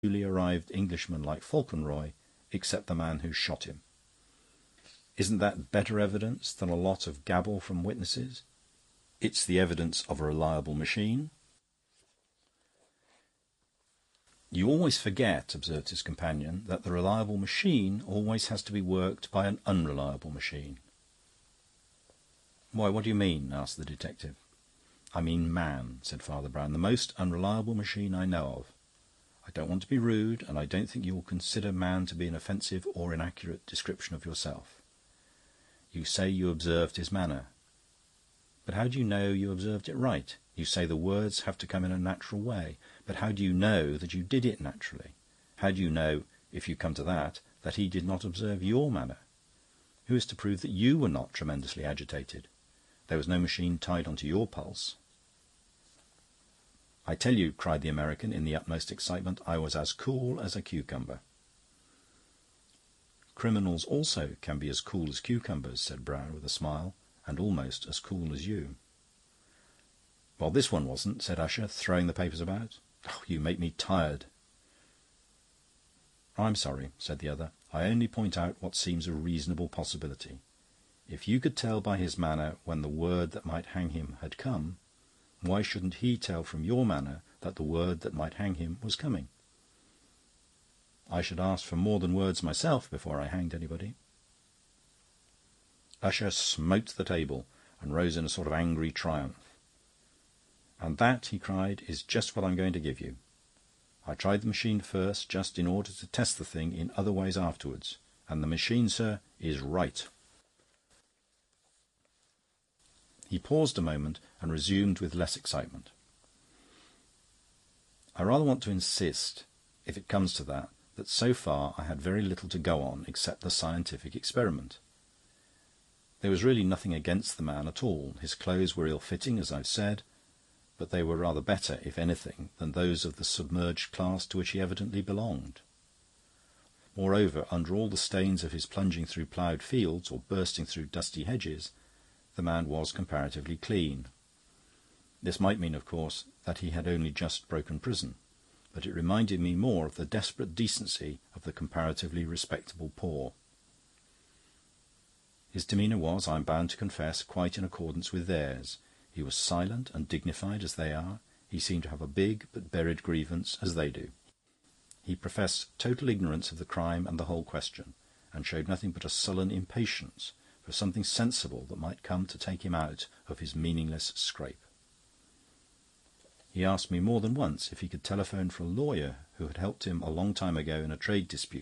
newly arrived Englishman like Falconroy, except the man who shot him. Isn't that better evidence than a lot of gabble from witnesses? It's the evidence of a reliable machine." "You always forget," observed his companion, "that the reliable machine always has to be worked by an unreliable machine." "Why, what do you mean?" asked the detective. "I mean man," said Father Brown. "The most unreliable machine I know of. I don't want to be rude, and I don't think you will consider man to be an offensive or inaccurate description of yourself. You say you observed his manner. But how do you know you observed it right? You say the words have to come in a natural way. But how do you know that you did it naturally? How do you know, if you come to that he did not observe your manner? Who is to prove that you were not tremendously agitated? There was no machine tied onto your pulse." "I tell you," cried the American in the utmost excitement, "I was as cool as a cucumber." "Criminals also can be as cool as cucumbers," said Brown with a smile, "and almost as cool as you." "Well, this one wasn't," said Usher, throwing the papers about. "Oh, you make me tired." "I'm sorry," said the other. "I only point out what seems a reasonable possibility. If you could tell by his manner when the word that might hang him had come, why shouldn't he tell from your manner that the word that might hang him was coming? I should ask for more than words myself before I hanged anybody." Usher smote the table and rose in a sort of angry triumph. "And that," he cried, "is just what I'm going to give you. I tried the machine first, just in order to test the thing in other ways afterwards. And the machine, sir, is right." He paused a moment and resumed with less excitement. "I rather want to insist, if it comes to that so far I had very little to go on except the scientific experiment. There was really nothing against the man at all. His clothes were ill-fitting, as I've said, but they were rather better, if anything, than those of the submerged class to which he evidently belonged. Moreover, under all the stains of his plunging through ploughed fields or bursting through dusty hedges, the man was comparatively clean. This might mean, of course, that he had only just broken prison, but it reminded me more of the desperate decency of the comparatively respectable poor. His demeanour was, I am bound to confess, quite in accordance with theirs. He was silent and dignified as they are. He seemed to have a big but buried grievance, as they do. He professed total ignorance of the crime and the whole question, and showed nothing but a sullen impatience for something sensible that might come to take him out of his meaningless scrape. He asked me more than once if he could telephone for a lawyer who had helped him a long time ago in a trade dispute